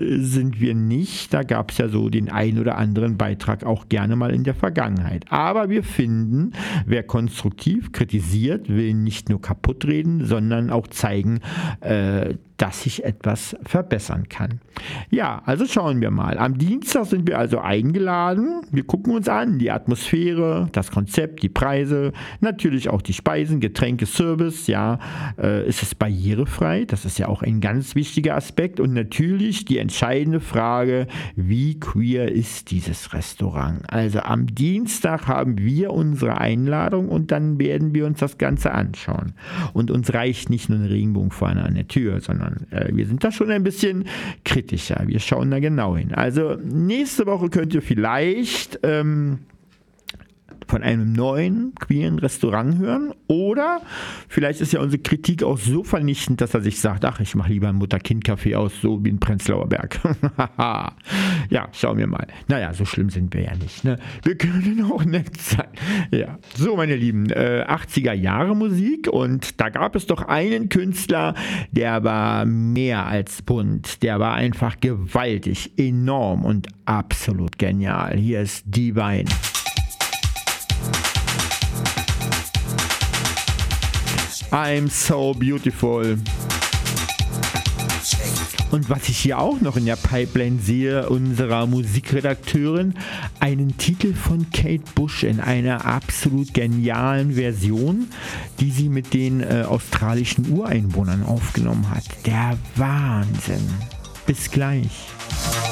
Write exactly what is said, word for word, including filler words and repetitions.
äh, sind wir nicht. Da gab es ja so den einen oder anderen Beitrag auch gerne mal in der Vergangenheit. Aber wir finden, wer konstruktiv kritisiert, will nicht nur kaputt reden, sondern auch zeigen, äh, dass sich etwas verbessern kann. Ja, also schauen wir mal. Am Dienstag sind wir also eingeladen. Wir gucken uns an die Atmosphäre, das Konzept, die Preise, natürlich auch die Speisen, Getränke, Service. Ja, äh, ist es barrierefrei? Das ist ja auch ein ganz wichtiger Aspekt. Und natürlich die entscheidende Frage, wie queer ist dieses Restaurant? Also am Dienstag haben wir unsere Einladung und dann werden wir uns das Ganze anschauen. Und uns reicht nicht nur eine Regenbogenfahne an der Tür, sondern äh, wir sind da schon ein bisschen kritischer. Wir schauen da genau hin. Also nächste Woche könnt ihr vielleicht ähm, von einem neuen queeren Restaurant hören oder vielleicht ist ja unsere Kritik auch so vernichtend, dass er sich sagt, ach, ich mache lieber ein Mutter-Kind-Café aus, so wie in Prenzlauer Berg. Ja, schauen wir mal. Naja, so schlimm sind wir ja nicht. Ne? Wir können auch nett sein. Ja, so meine Lieben, äh, achtziger Jahre Musik und da gab es doch einen Künstler, der war mehr als bunt, der war einfach gewaltig, enorm und absolut genial. Hier ist Divine. I'm so beautiful. Und was ich hier auch noch in der Pipeline sehe, unserer Musikredakteurin, einen Titel von Kate Bush in einer absolut genialen Version, die sie mit den äh, australischen Ureinwohnern aufgenommen hat. Der Wahnsinn. Bis gleich.